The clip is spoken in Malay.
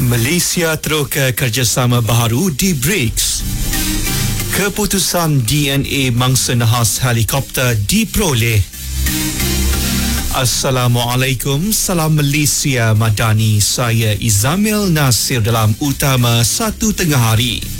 Malaysia terus ke kerjasama baharu di BRICS. Keputusan DNA mangsa nahas helikopter diperoleh. Assalamualaikum, salam Malaysia Madani. Saya Izamil Nasir dalam Utama 1 Tengah Hari.